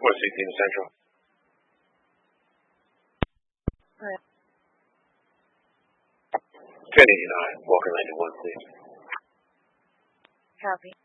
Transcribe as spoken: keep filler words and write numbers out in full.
one sixteen Central. Right. ten eighty-nine, Walker Landing one, please. Copy.